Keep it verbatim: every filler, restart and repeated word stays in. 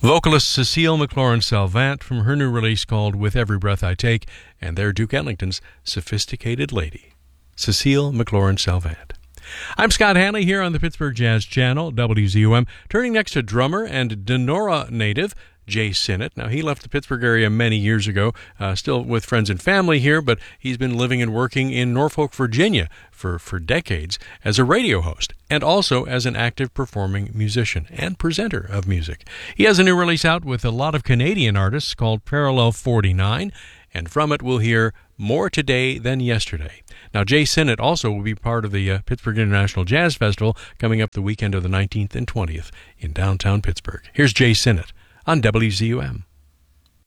Vocalist Cecile McLaurin-Salvant from her new release called With Every Breath I Take, and they're Duke Ellington's Sophisticated Lady. Cecile McLaurin-Salvant. I'm Scott Hanley here on the Pittsburgh Jazz Channel, W Z U M, turning next to drummer and Donora native Jay Sinnott. Now, he left the Pittsburgh area many years ago, uh, still with friends and family here, but he's been living and working in Norfolk, Virginia for, for decades as a radio host and also as an active performing musician and presenter of music. He has a new release out with a lot of Canadian artists called Parallel forty-nine, and from it we'll hear More Today Than Yesterday. Now, Jay Sinnott also will be part of the uh, Pittsburgh International Jazz Festival coming up the weekend of the nineteenth and twentieth in downtown Pittsburgh. Here's Jay Sinnott on W Z U M.